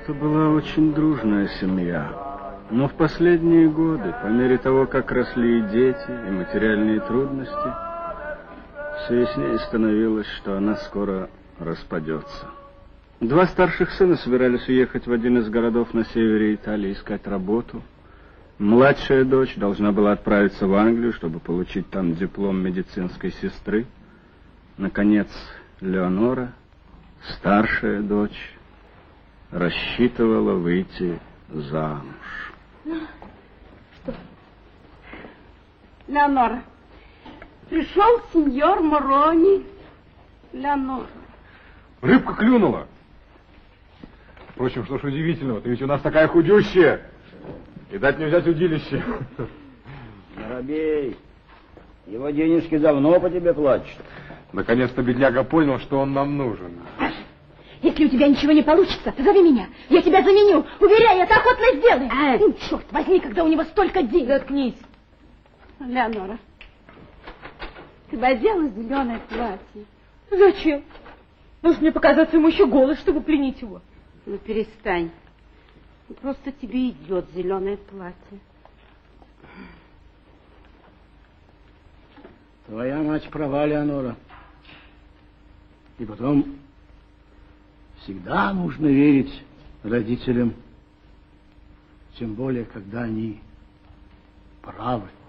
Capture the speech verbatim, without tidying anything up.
Это была очень дружная семья. Но в последние годы, по мере того, как росли и дети, и материальные трудности, все яснее становилось, что она скоро распадется. Два старших сына собирались уехать в один из городов на севере Италии искать работу. Младшая дочь должна была отправиться в Англию, чтобы получить там диплом медицинской сестры. Наконец, Леонора, старшая дочь, рассчитывала выйти замуж. Что? Леонора, пришел сеньор Морони. Леонора. Рыбка клюнула. Впрочем, что ж удивительного, ты ведь у нас такая худющая. И дать не взять удилище. Воробей, его денежки давно по тебе плачут. Наконец-то бедняга понял, что он нам нужен. Если у тебя ничего не получится, зови меня. Я тебя заменю. Уверяю, это охотно сделаю. А, ну, черт возьми, когда у него столько денег. Заткнись. Леонора, ты бы одела зеленое платье. Зачем? Может мне показаться ему еще голос, чтобы пленить его? Ну, перестань. Просто тебе идет зеленое платье. Твоя мать права, Леонора. И потом всегда нужно верить родителям, тем более, когда они правы.